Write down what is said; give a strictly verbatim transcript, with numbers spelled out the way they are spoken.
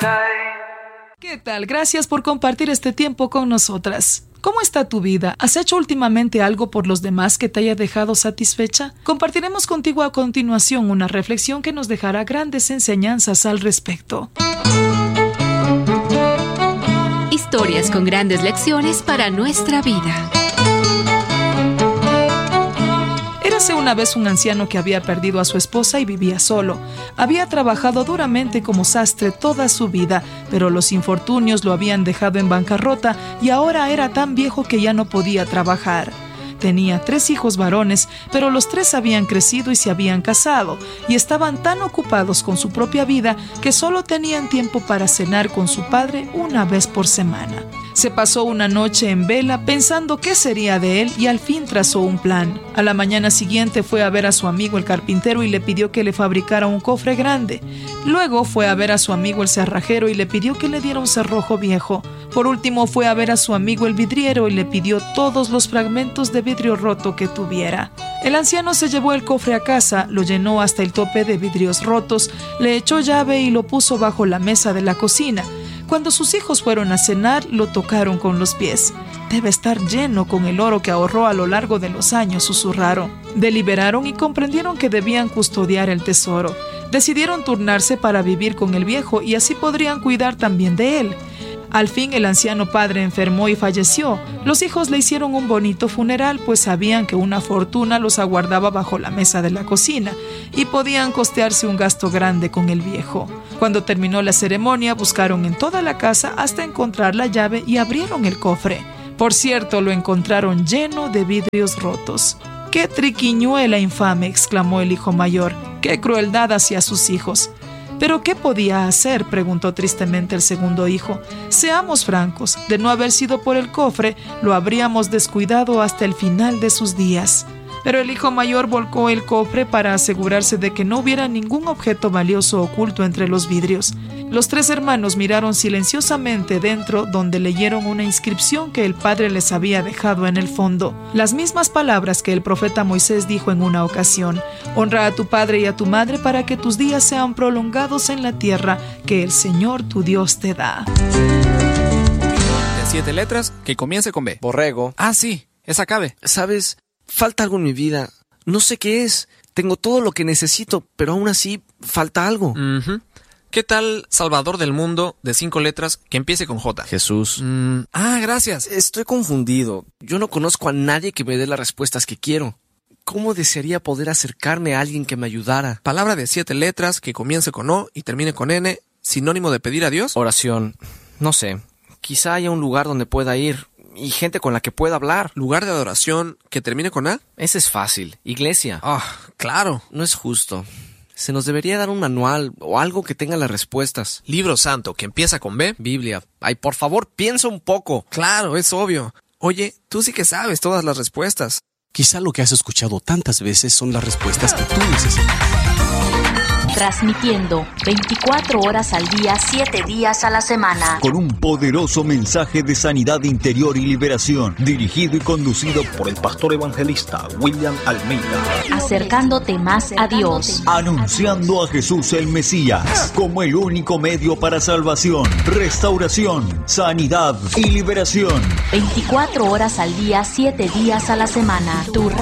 ¿Qué tal? Gracias por compartir este tiempo con nosotras. ¿Cómo está tu vida? ¿Has hecho últimamente algo por los demás que te haya dejado satisfecha? Compartiremos contigo a continuación una reflexión que nos dejará grandes enseñanzas al respecto. Historias con grandes lecciones para nuestra vida. Érase una vez un anciano que había perdido a su esposa y vivía solo. Había trabajado duramente como sastre toda su vida, pero los infortunios lo habían dejado en bancarrota y ahora era tan viejo que ya no podía trabajar. Tenía tres hijos varones, pero los tres habían crecido y se habían casado, y estaban tan ocupados con su propia vida que solo tenían tiempo para cenar con su padre una vez por semana. Se pasó una noche en vela pensando qué sería de él y al fin trazó un plan. A la mañana siguiente fue a ver a su amigo el carpintero y le pidió que le fabricara un cofre grande. Luego fue a ver a su amigo el cerrajero y le pidió que le diera un cerrojo viejo. Por último fue a ver a su amigo el vidriero y le pidió todos los fragmentos de vidrio roto que tuviera. El anciano se llevó el cofre a casa, lo llenó hasta el tope de vidrios rotos, le echó llave y lo puso bajo la mesa de la cocina. Cuando sus hijos fueron a cenar, lo tocaron con los pies. Debe estar lleno con el oro que ahorró a lo largo de los años, susurraron. Deliberaron y comprendieron que debían custodiar el tesoro. Decidieron turnarse para vivir con el viejo y así podrían cuidar también de él. Al fin el anciano padre enfermó y falleció. Los hijos le hicieron un bonito funeral, pues sabían que una fortuna los aguardaba bajo la mesa de la cocina y podían costearse un gasto grande con el viejo. Cuando terminó la ceremonia, buscaron en toda la casa hasta encontrar la llave y abrieron el cofre. Por cierto, lo encontraron lleno de vidrios rotos. ¡Qué triquiñuela infame!, exclamó el hijo mayor. ¡Qué crueldad hacia sus hijos! ¿Pero qué podía hacer?, preguntó tristemente el segundo hijo. Seamos francos, de no haber sido por el cofre, lo habríamos descuidado hasta el final de sus días. Pero el hijo mayor volcó el cofre para asegurarse de que no hubiera ningún objeto valioso oculto entre los vidrios. Los tres hermanos miraron silenciosamente dentro, donde leyeron una inscripción que el padre les había dejado en el fondo. Las mismas palabras que el profeta Moisés dijo en una ocasión: honra a tu padre y a tu madre para que tus días sean prolongados en la tierra que el Señor tu Dios te da. De siete letras que comience con B. Borrego. Ah, sí, esa cabe. ¿Sabes? Falta algo en mi vida. No sé qué es. Tengo todo lo que necesito, pero aún así falta algo. Uh-huh. ¿Qué tal Salvador del Mundo de cinco letras que empiece con J? Jesús. Mm, ah, gracias. Estoy confundido. Yo no conozco a nadie que me dé las respuestas que quiero. ¿Cómo desearía poder acercarme a alguien que me ayudara? Palabra de siete letras que comience con O y termine con N, sinónimo de pedir a Dios. Oración. No sé. Quizá haya un lugar donde pueda ir y gente con la que pueda hablar. Lugar de adoración que termine con A. Ese es fácil. Iglesia. Ah, claro. No es justo. Se nos debería dar un manual o algo que tenga las respuestas. Libro santo que empieza con B. Biblia. Ay, por favor, piensa un poco. Claro, es obvio. Oye, tú sí que sabes todas las respuestas. Quizá lo que has escuchado tantas veces son las respuestas que tú necesitas. Transmitiendo veinticuatro horas al día, siete días a la semana. Con un poderoso mensaje de sanidad interior y liberación, dirigido y conducido por el pastor evangelista William Almeida. Acercándote más a Dios. Anunciando a Jesús el Mesías como el único medio para salvación, restauración, sanidad y liberación. veinticuatro horas al día, siete días a la semana. Tu